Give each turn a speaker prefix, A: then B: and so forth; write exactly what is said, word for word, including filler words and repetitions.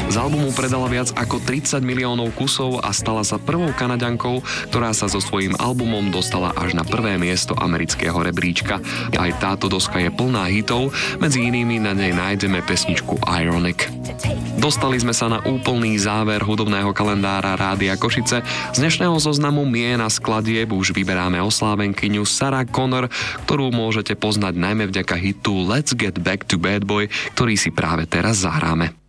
A: Z albumu predala viac ako tridsať miliónov kusov a stala sa prvou Kanaďankou, ktorá sa so svojím albumom dostala až na prvé miesto amerického rebríčka. Aj táto doska je plná hitov, medzi inými na nej nájdeme pesničku Ironic. Dostali sme sa na úplný záver hudobného kalendára Rádia Košice. Z dnešného zoznamu mien a skladieb už vyberáme oslávenkyňu Sarah Connor, ktorú môžete poznať najmä vďaka hitu Let's Get Back to Bad Boy, ktorý si práve teraz zahráme.